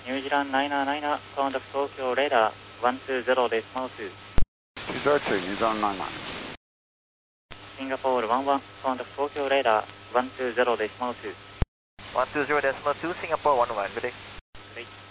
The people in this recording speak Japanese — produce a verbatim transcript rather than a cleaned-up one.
ニュージーランドナイナーナイナー、コンタクト東京レーダーワンツーゼロデシマルツー。 two zero two, New Zealand nine nine. シンガポールワンワン、コンタクト東京レーダーワンツーゼロデシマルツー。 one two zero decimal two, Singapore one one, good day. はい。